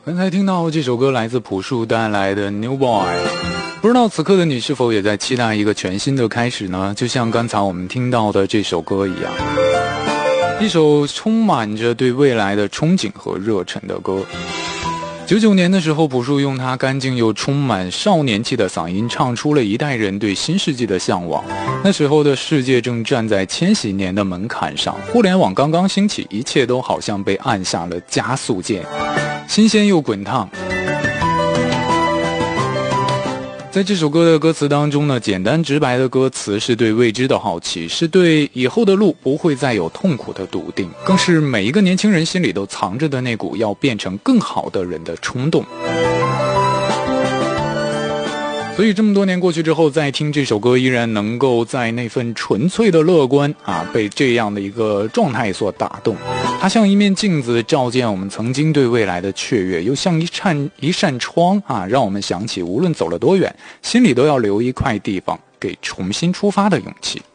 刚才听到这首歌来自朴树带来的 New Boy， 不知道此刻的你是否也在期待一个全新的开始呢？就像刚才我们听到的这首歌一样，一首充满着对未来的憧憬和热忱的歌。99年的时候，朴树用他干净又充满少年气的嗓音唱出了一代人对新世纪的向往。那时候的世界正站在千禧年的门槛上，互联网刚刚兴起，一切都好像被按下了加速键，新鲜又滚烫。在这首歌的歌词当中呢，简单直白的歌词是对未知的好奇，是对以后的路不会再有痛苦的笃定，更是每一个年轻人心里都藏着的那股要变成更好的人的冲动。所以这么多年过去之后，再听这首歌，依然能够在那份纯粹的乐观被这样的一个状态所打动。它像一面镜子，照见我们曾经对未来的雀跃，又像一扇窗让我们想起无论走了多远，心里都要留一块地方给重新出发的勇气。